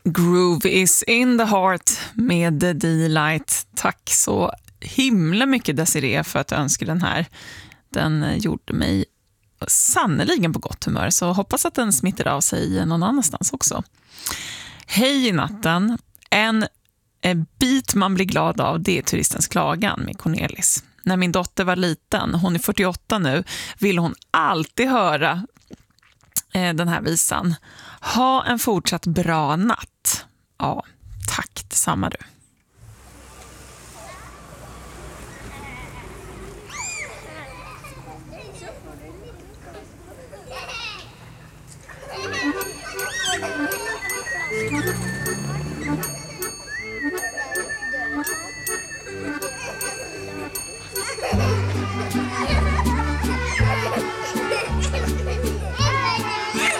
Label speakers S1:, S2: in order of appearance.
S1: Groove is in the heart med The D-Light. Tack så himla mycket Desiree för att du önskade den här. Den gjorde mig sannoliken på gott humör, så hoppas att den smittar av sig någon annanstans också. Hej i natten. En bit man blir glad av, det är Turistens klagan med Cornelis. När min dotter var liten, hon är 48 nu, vill hon alltid höra den här visan. Ha en fortsatt bra natt. Ja, tack detsamma du.